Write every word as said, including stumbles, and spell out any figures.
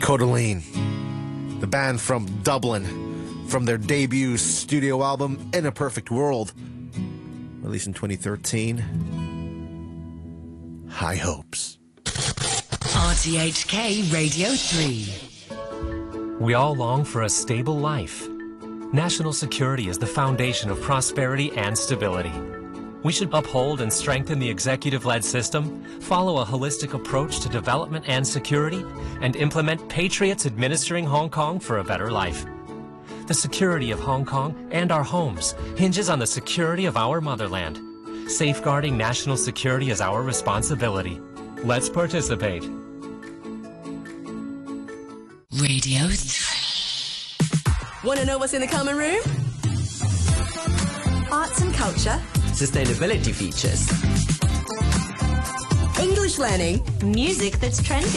Codaline, the band from Dublin, from their debut studio album In a Perfect World, released in twenty thirteen. High Hopes. R T H K Radio three. We all long for a stable life. National security is the foundation of prosperity and stability. We should uphold and strengthen the executive-led system, follow a holistic approach to development and security, and implement patriots administering Hong Kong for a better life. The security of Hong Kong and our homes hinges on the security of our motherland. Safeguarding national security is our responsibility. Let's participate. Radio three. Want to know what's in the common room? Arts and culture. Sustainability features. English learning. Music that's trendy.